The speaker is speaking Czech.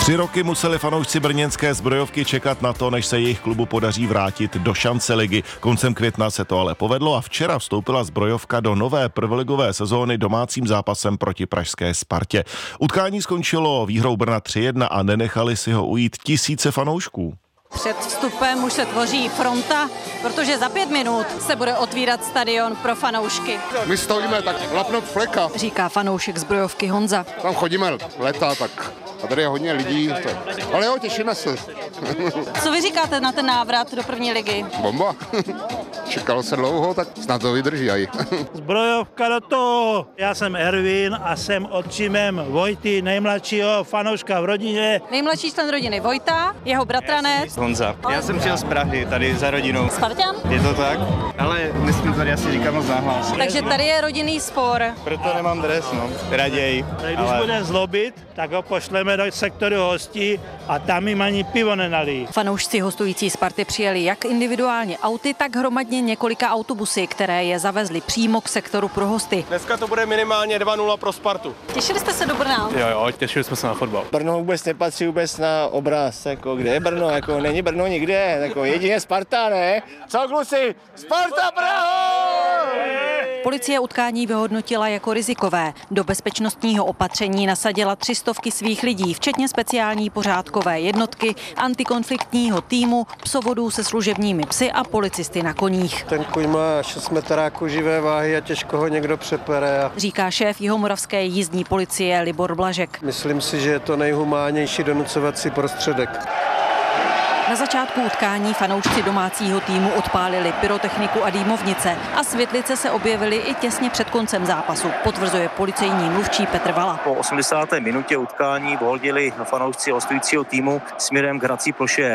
3 roky museli fanoušci brněnské Zbrojovky čekat na to, než se jejich klubu podaří vrátit do šance ligy. Koncem května se to ale povedlo a včera vstoupila Zbrojovka do nové prvoligové sezóny domácím zápasem proti pražské Spartě. Utkání skončilo výhrou Brna 3-1 a nenechali si ho ujít tisíce fanoušků. Před vstupem už se tvoří fronta, protože za 5 minut se bude otvírat stadion pro fanoušky. My stojíme tak lapnout fleka. Říká fanoušek Zbrojovky Honza. Tam chodíme leta, tak a tady je hodně lidí. Ale jo, těšíme se. Co vy říkáte na ten návrat do první ligy? Bomba. Čekalo se dlouho, tak snad to vydrží aj. Zbrojovka do toho. Já jsem Ervin a jsem otčimem Vojty, nejmladšího fanouška v rodině. Nejmladší člen rodiny Vojta, jeho bratranec. Honza. Já jsem přijel z Prahy, tady za rodinou. Spartan? Je to tak? Ale nesmím tady asi říkat moc nahlas. Takže tady je rodinný spor. Proto nemám dres, no. Raději. Když bude zlobit, tak ho pošleme do sektoru hostí a tam jim ani pivo nenalí. Fanoušci hostující Sparty přijeli jak individuálně auty, tak hromadně několika autobusy, které je zavezly přímo k sektoru pro hosty. Dneska to bude minimálně 2-0 pro Spartu. Těšili jste se do Brna? Jo, těšili jsme se na fotbal. Brno vůbec nepatří vůbec na obraz, jako kde je Brno, jako není Brno nikde, jako jedině Sparta, ne? Co kluci? Sparta Praha! Policie utkání vyhodnotila jako rizikové. Do bezpečnostního opatření nasadila 300 svých lidí, včetně speciální pořádkové jednotky, antikonfliktního týmu, psovodů se služebními psy a policisty na koních. Ten kuň má 6 metráků živé váhy a těžko ho někdo přepere. Říká šéf jihomoravské jízdní policie Libor Blažek. Myslím si, že je to nejhumánnější donucovací prostředek. Na začátku utkání fanoušci domácího týmu odpálili pyrotechniku a dýmovnice a světlice se objevily i těsně před koncem zápasu, potvrzuje policejní mluvčí Petr Vala. Po 80. minutě utkání volili fanoušci hostujícího týmu směrem k hrací ploše